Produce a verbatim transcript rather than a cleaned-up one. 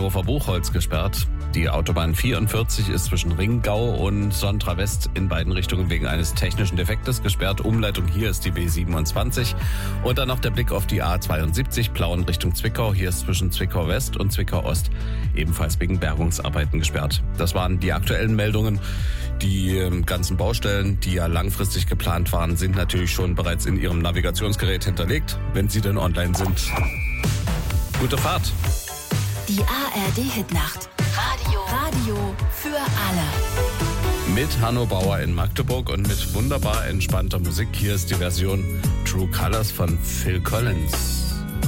Hannover-Buchholz gesperrt. Die Autobahn vierundvierzig ist zwischen Ringgau und Sontra West in beiden Richtungen wegen eines technischen Defektes gesperrt. Umleitung hier ist die B siebenundzwanzig. Und dann noch der Blick auf die A zweiundsiebzig, Plauen Richtung Zwickau. Hier ist zwischen Zwickau West und Zwickau Ost ebenfalls wegen Bergungsarbeiten gesperrt. Das waren die aktuellen Meldungen. Die ganzen Baustellen, die ja langfristig geplant waren, sind natürlich schon bereits in Ihrem Navigationsgerät hinterlegt, wenn sie denn online sind. Gute Fahrt! Die A R D-Hitnacht. Radio. Radio für alle. Mit Hanno Bauer in Magdeburg und mit wunderbar entspannter Musik. Hier ist die Version True Colors von Phil Collins.